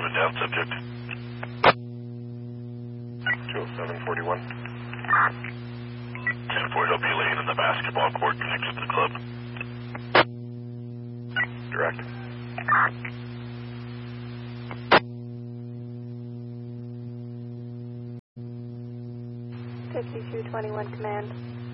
a down subject. 20741. 10-4, he'll be laying in the basketball court next to the club. Direct. Fifty-two 21 command.